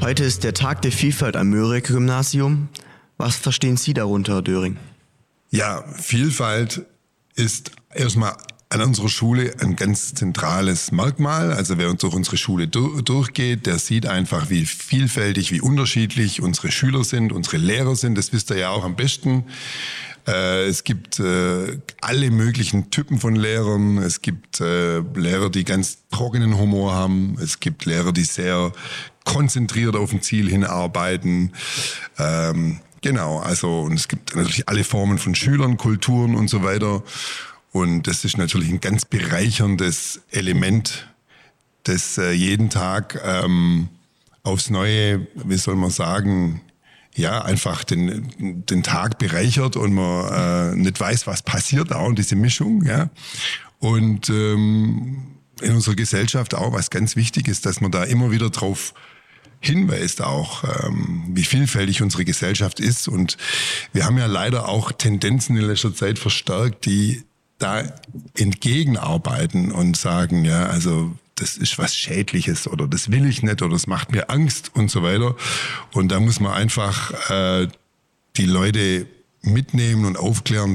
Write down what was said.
Heute ist der Tag der Vielfalt am Mörike-Gymnasium. Was verstehen Sie darunter, Herr Döring? Ja, Vielfalt ist erstmal an unserer Schule ein ganz zentrales Merkmal. Also wer durch unsere Schule durchgeht, der sieht einfach, wie vielfältig, wie unterschiedlich unsere Schüler sind, unsere Lehrer sind. Das wisst ihr ja auch am besten. Es gibt alle möglichen Typen von Lehrern. Es gibt Lehrer, die ganz trockenen Humor haben. Es gibt Lehrer, die sehr konzentriert auf ein Ziel hinarbeiten. Genau, also und es gibt natürlich alle Formen von Schülern, Kulturen und so weiter. Und das ist natürlich ein ganz bereicherndes Element, das jeden Tag aufs Neue, wie soll man sagen, ja, einfach den Tag bereichert und man nicht weiß, was passiert, auch diese Mischung, ja. Und in unserer Gesellschaft auch, was ganz wichtig ist, dass man da immer wieder drauf hinweist auch, wie vielfältig unsere Gesellschaft ist. Und wir haben ja leider auch Tendenzen in letzter Zeit verstärkt, die da entgegenarbeiten und sagen, ja, also das ist was Schädliches oder das will ich nicht oder das macht mir Angst und so weiter. Und da muss man einfach die Leute mitnehmen und aufklären,